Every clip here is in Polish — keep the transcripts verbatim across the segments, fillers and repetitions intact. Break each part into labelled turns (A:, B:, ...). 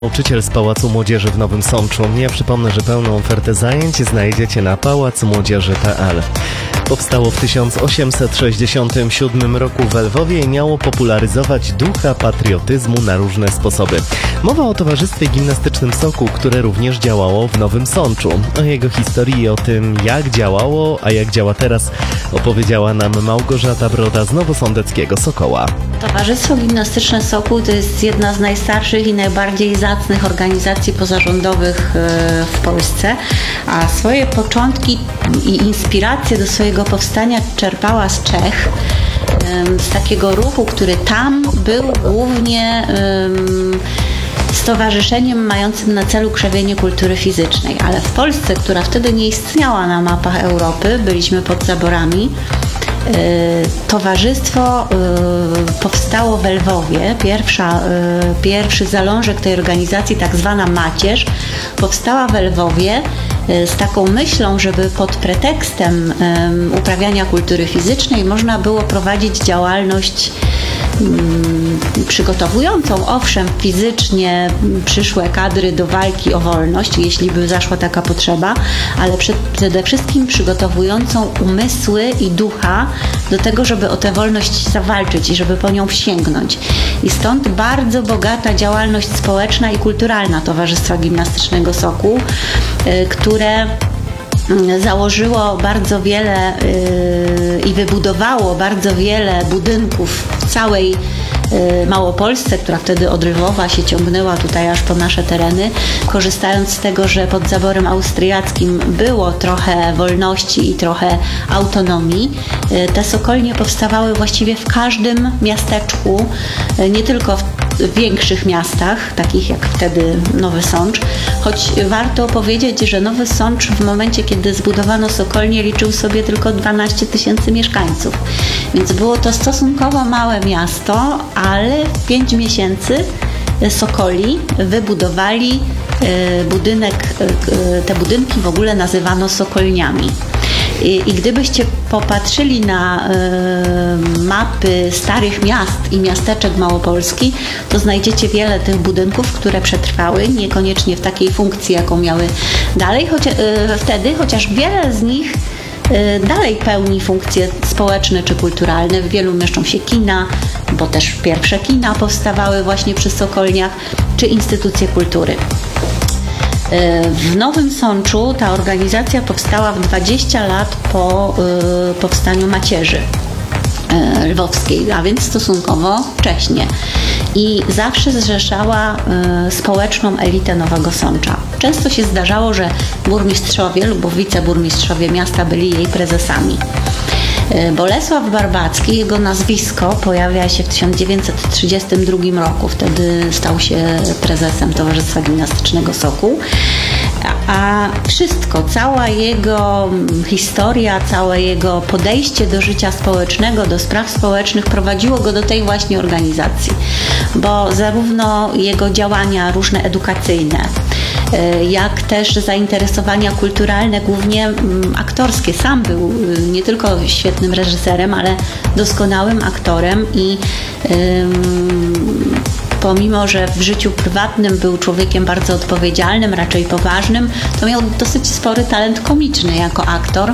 A: Nauczyciel z Pałacu Młodzieży w Nowym Sączu. Ja przypomnę, że pełną ofertę zajęć znajdziecie na pałac młodzieży kropka p l. Powstało w tysiąc osiemset sześćdziesiątym siódmym roku w Lwowie i miało popularyzować ducha patriotyzmu na różne sposoby. Mowa o Towarzystwie Gimnastycznym Sokół, które również działało w Nowym Sączu. O jego historii i o tym, jak działało, a jak działa teraz, opowiedziała nam Małgorzata Broda z Nowosądeckiego Sokoła.
B: Towarzystwo Gimnastyczne Sokół to jest jedna z najstarszych i najbardziej zacnych organizacji pozarządowych w Polsce, a swoje początki i inspiracje do swojego powstania czerpała z Czech, z takiego ruchu, który tam był głównie stowarzyszeniem mającym na celu krzewienie kultury fizycznej, ale w Polsce, która wtedy nie istniała na mapach Europy, byliśmy pod zaborami, towarzystwo powstało w Lwowie. Pierwsza, pierwszy zalążek tej organizacji, tak zwana Macierz, powstała w Lwowie z taką myślą, żeby pod pretekstem uprawiania kultury fizycznej można było prowadzić działalność przygotowującą, owszem, fizycznie przyszłe kadry do walki o wolność, jeśli by zaszła taka potrzeba, ale przede wszystkim przygotowującą umysły i ducha do tego, żeby o tę wolność zawalczyć i żeby po nią sięgnąć. I stąd bardzo bogata działalność społeczna i kulturalna Towarzystwa Gimnastycznego Sokół, które założyło bardzo wiele yy, i wybudowało bardzo wiele budynków w całej yy, Małopolsce, która wtedy od Lwowa się ciągnęła tutaj aż po nasze tereny. Korzystając z tego, że pod zaborem austriackim było trochę wolności i trochę autonomii, yy, te sokolnie powstawały właściwie w każdym miasteczku, yy, nie tylko w w większych miastach, takich jak wtedy Nowy Sącz, choć warto powiedzieć, że Nowy Sącz w momencie, kiedy zbudowano sokolnię, liczył sobie tylko dwanaście tysięcy mieszkańców, więc było to stosunkowo małe miasto, ale w pięć miesięcy Sokoli wybudowali budynek, te budynki w ogóle nazywano sokolniami. I, I gdybyście popatrzyli na y, mapy starych miast i miasteczek Małopolski, to znajdziecie wiele tych budynków, które przetrwały, niekoniecznie w takiej funkcji, jaką miały dalej, choć, y, wtedy, chociaż wiele z nich y, dalej pełni funkcje społeczne czy kulturalne. W wielu mieszczą się kina, bo też pierwsze kina powstawały właśnie przy sokolniach, czy instytucje kultury. W Nowym Sączu ta organizacja powstała w dwadzieścia lat po y, powstaniu Macierzy y, Lwowskiej, a więc stosunkowo wcześnie. I zawsze zrzeszała y, społeczną elitę Nowego Sącza. Często się zdarzało, że burmistrzowie lub wiceburmistrzowie miasta byli jej prezesami. Bolesław Barbacki, jego nazwisko pojawia się w tysiąc dziewięćset trzydziestym drugim roku. Wtedy stał się prezesem Towarzystwa Gimnastycznego Sokół. A wszystko, cała jego historia, całe jego podejście do życia społecznego, do spraw społecznych prowadziło go do tej właśnie organizacji. Bo zarówno jego działania różne edukacyjne, jak też zainteresowania kulturalne, głównie aktorskie. Sam był nie tylko świetnym reżyserem, ale doskonałym aktorem i ym, pomimo, że w życiu prywatnym był człowiekiem bardzo odpowiedzialnym, raczej poważnym, to miał dosyć spory talent komiczny jako aktor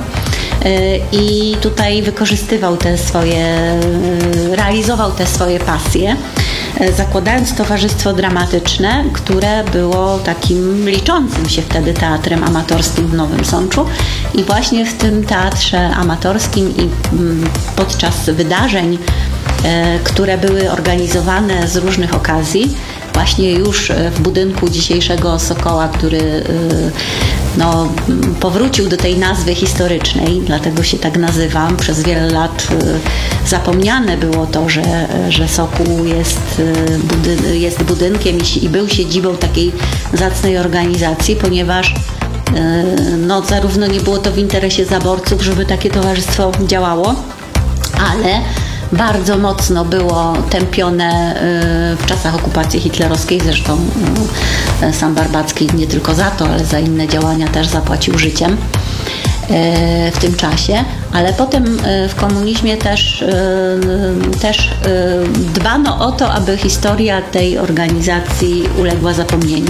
B: i tutaj wykorzystywał te swoje, realizował te swoje pasje, zakładając Towarzystwo Dramatyczne, które było takim liczącym się wtedy teatrem amatorskim w Nowym Sączu i właśnie w tym teatrze amatorskim i podczas wydarzeń, które były organizowane z różnych okazji, właśnie już w budynku dzisiejszego Sokoła, który no, powrócił do tej nazwy historycznej, dlatego się tak nazywam. Przez wiele lat zapomniane było to, że, że Sokół jest, budyn- jest budynkiem i był siedzibą takiej zacnej organizacji, ponieważ no, zarówno nie było to w interesie zaborców, żeby takie towarzystwo działało, ale bardzo mocno było tępione w czasach okupacji hitlerowskiej. Zresztą sam Barbacki nie tylko za to, ale za inne działania też zapłacił życiem w tym czasie. ale potem w komunizmie też, też dbano o to, aby historia tej organizacji uległa zapomnieniu.